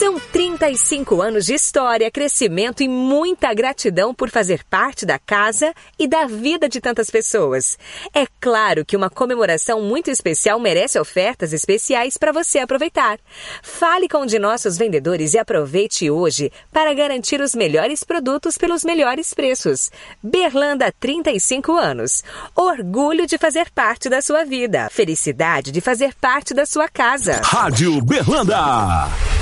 São 35 anos de história, crescimento e muita gratidão por fazer parte da casa e da vida de tantas pessoas. É claro que uma comemoração muito especial merece ofertas especiais para você aproveitar. Fale com um de nossos vendedores e aproveite hoje para garantir os melhores produtos pelos melhores preços. Berlanda, 35 anos. Orgulho de fazer parte da sua vida. Felicidade de fazer parte da sua casa. Rádio Berlanda.